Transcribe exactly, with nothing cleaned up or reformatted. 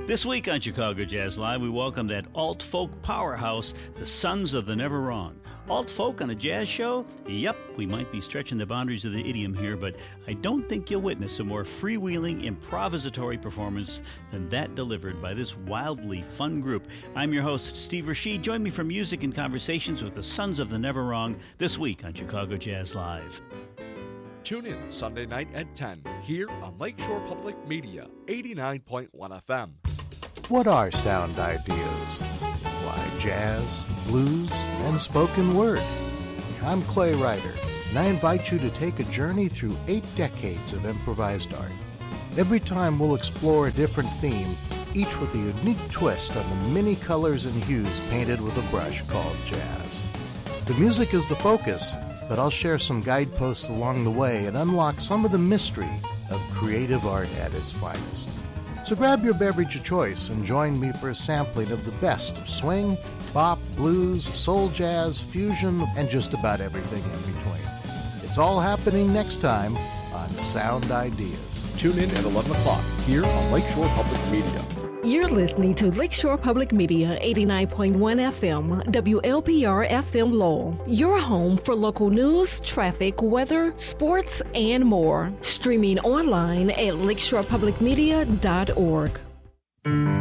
This week on Chicago Jazz Live, we welcome that alt-folk powerhouse, the Sons of the Never Wrong. Alt-folk on a jazz show? Yep, we might be stretching the boundaries of the idiom here, but I don't think you'll witness a more freewheeling, improvisatory performance than that delivered by this wildly fun group. I'm your host, Steve Rashid. Join me for music and conversations with the Sons of the Never Wrong this week on Chicago Jazz Live. Tune in Sunday night at ten here on Lakeshore Public Media, eighty-nine point one F M. What are sound ideas? Why, jazz, blues, and spoken word. I'm Clay Ryder, and I invite you to take a journey through eight decades of improvised art. Every time we'll explore a different theme, each with a unique twist on the many colors and hues painted with a brush called jazz. The music is the focus, but I'll share some guideposts along the way and unlock some of the mystery of creative art at its finest. So grab your beverage of choice and join me for a sampling of the best of swing, bop, blues, soul jazz, fusion, and just about everything in between. It's all happening next time on Sound Ideas. Tune in at eleven o'clock here on Lakeshore Public Media. You're listening to Lakeshore Public Media, eighty-nine point one F M, W L P R F M Lowell. Your home for local news, traffic, weather, sports, and more. Streaming online at lakeshore public media dot org.